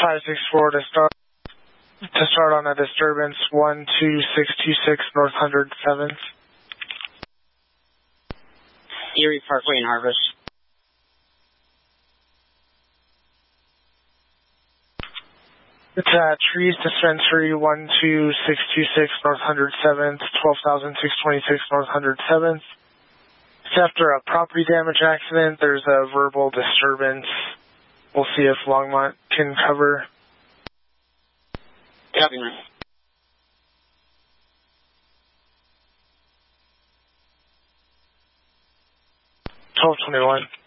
564 to start on a disturbance 12626 North 107th. Erie Parkway in Harvest. It's Trees Dispensary 12626 North 107th, 12,626 North 107th. It's after a property damage accident. There's a verbal disturbance. We'll see if Longmont can cover. Copy, man. 1221.